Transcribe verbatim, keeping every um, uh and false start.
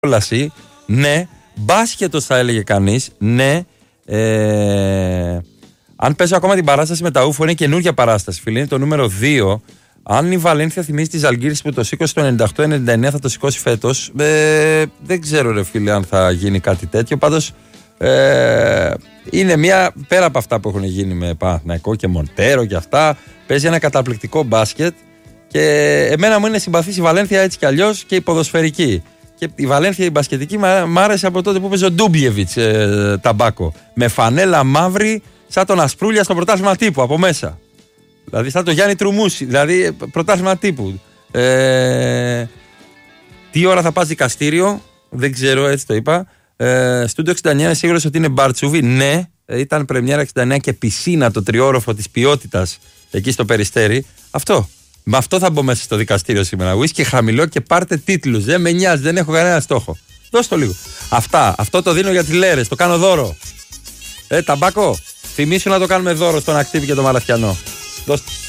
κόλαση. Ναι. Μπάσκετος θα έλεγε κανείς. Ναι. Ε, αν παίζω ακόμα την παράσταση με τα Ούφο, είναι καινούργια παράσταση, φίλοι. Είναι το νούμερο δύο. Αν η Βαλένθια θυμίζει τη Ζαλγκίρις που το σήκωσε το ενενήντα οκτώ ενενήντα εννέα, θα το σηκώσει φέτος. Ε, δεν ξέρω, ρε φίλε, αν θα γίνει κάτι τέτοιο. Πάντως ε, είναι μια, πέρα από αυτά που έχουν γίνει με Παναθηναϊκό και Μοντέρο και αυτά, παίζει ένα καταπληκτικό μπάσκετ. Και εμένα μου είναι συμπαθής η Βαλένθια έτσι κι αλλιώς και η ποδοσφαιρική. Και η Βαλένθια η μπασκετική μ' άρεσε από τότε που παίζει ο Ντούμπιεβιτς ε, ταμπάκο. Με φανέλα μαύρη, σαν τον Ασπρούλια στο πρωτάθλημα τύπου από μέσα. Δηλαδή, σαν το Γιάννη Τρουμούση, δηλαδή πρωτάθλημα τύπου. Ε, τι ώρα θα πας δικαστήριο, δεν ξέρω, έτσι το είπα. Ε, Στούντιο εξήντα εννέα, είναι σίγουρος ότι είναι μπαρτσούβι. Ναι, ήταν πρεμιέρα εξήντα εννέα και πισίνα, το τριόροφο της ποιότητας εκεί στο Περιστέρι. Αυτό. Με αυτό θα μπω μέσα στο δικαστήριο σήμερα. Whisky χαμηλό και πάρτε τίτλους. Δεν με νοιάζει, δεν έχω κανένα στόχο. Δώσ' το λίγο. Αυτά. Αυτό το δίνω για τις λέρες. Το κάνω δώρο. Ε, ταμπάκο. Θυμήσου να το κάνουμε δώρο στον Ακτίβη και τον Μαραθιανό. Δώστε.